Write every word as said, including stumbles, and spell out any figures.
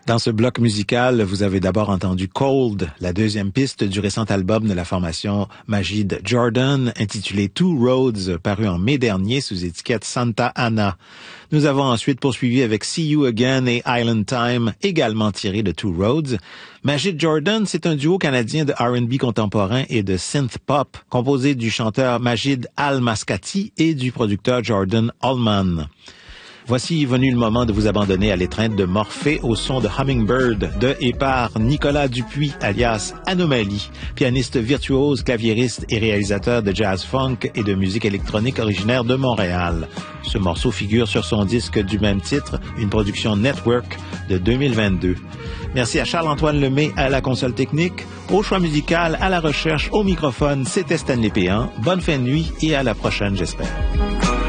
Dans ce bloc musical, vous avez d'abord entendu Cold, la deuxième piste du récent album de la formation Majid Jordan, intitulé Two Roads, paru en mai dernier sous étiquette Santa Ana. Nous avons ensuite poursuivi avec See You Again et Island Time, également tiré de Two Roads. Majid Jordan, c'est un duo canadien de R and B contemporain et de synth pop, composé du chanteur Majid Al-Mascati et du producteur Jordan Allman. Voici venu le moment de vous abandonner à l'étreinte de Morphée au son de Hummingbird de et par Nicolas Dupuis, alias Anomalie, pianiste virtuose, claviériste et réalisateur de jazz funk et de musique électronique originaire de Montréal. Ce morceau figure sur son disque du même titre, une production Network de deux mille vingt-deux. Merci à Charles-Antoine Lemay à la console technique, au choix musical, à la recherche, au microphone, c'était Stanley Péan. Bonne fin de nuit et à la prochaine, j'espère.